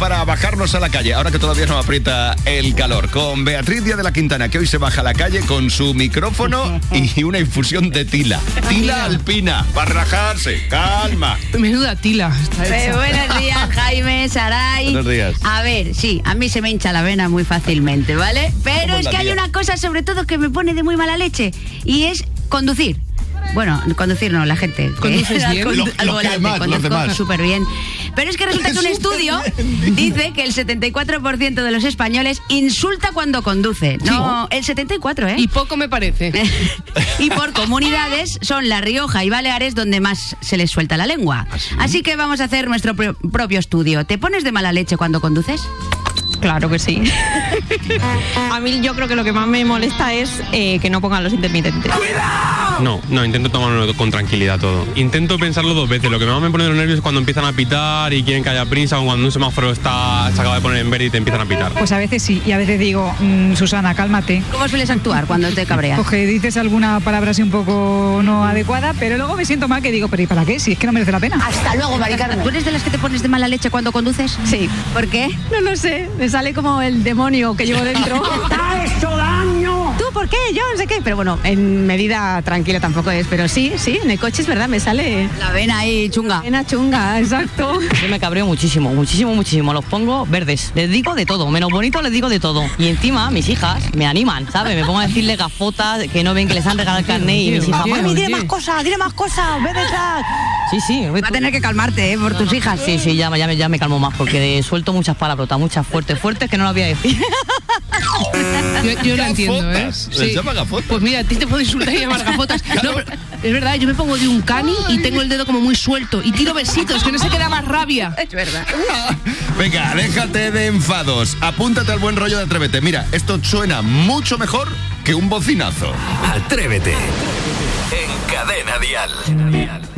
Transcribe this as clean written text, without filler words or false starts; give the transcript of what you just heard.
para bajarnos a la calle, ahora que todavía nos aprieta el calor, con Beatriz Díaz de la Quintana, que hoy se baja a la calle con su micrófono y una infusión de tila. Tila alpina, para relajarse, calma. Menuda tila. Buenos días, Jaime, Saray. Buenos días. A ver, sí, a mí se me hincha la vena muy fácilmente, ¿vale? Pero es que hay una cosa sobre todo que me pone de muy mala leche y es conducir. Bueno, conducir no, la gente. ¿Conduces bien? Los demás. Súper bien. Pero es que resulta que un estudio dice que el 74% de los españoles insulta cuando conduce. No, el 74, ¿eh? Y poco me parece. Y por comunidades son La Rioja y Baleares donde más se les suelta la lengua. Así que vamos a hacer nuestro propio estudio. ¿Te pones de mala leche cuando conduces? Claro que sí. A mí yo creo que lo que más me molesta es que no pongan los intermitentes. No, intento tomármelo con tranquilidad todo. Intento pensarlo 2 veces. Lo que más me pone de los nervios es cuando empiezan a pitar y quieren que haya prisa, o cuando un semáforo se acaba de poner en verde y te empiezan a pitar. Pues a veces sí, y a veces digo, Susana, cálmate. ¿Cómo sueles actuar cuando te cabreas? Pues que dices alguna palabra así un poco no adecuada, pero luego me siento mal que digo, pero ¿y para qué? Si es que no merece la pena. Hasta luego, Mari Carmen. ¿Tú eres de las que te pones de mala leche cuando conduces? Sí. ¿Por qué? No lo sé, me sale como el demonio que llevo dentro. ¡Te ha hecho daño! ¿Tú por qué? Yo no sé qué. Pero bueno, en medida tranquila tampoco es. Pero sí, en el coche es verdad, me sale la vena ahí chunga. Vena chunga, exacto. Yo me cabreo muchísimo. Los pongo verdes. Les digo de todo. Menos bonito les digo de todo. Y encima mis hijas me animan, ¿sabes? Me pongo a decirle gafotas que no ven que les han regalado el carnet y mis hijas, mami, dile más cosas, ve detrás. Sí. Va a tener que calmarte, por tus hijas. Sí, ya me calmo más porque suelto muchas palabrotas, muchas fuertes que no las voy a decir. Yo lo entiendo, ¿eh? ¿Les llama gafotas? Pues mira, a ti te puedo insultar y llamar gafotas. No, pero es verdad, yo me pongo de un cani y tengo el dedo como muy suelto y tiro besitos, que no se queda más rabia. Es verdad. Venga, déjate de enfados. Apúntate al buen rollo de Atrévete. Mira, esto suena mucho mejor que un bocinazo. Atrévete. En Cadena Dial.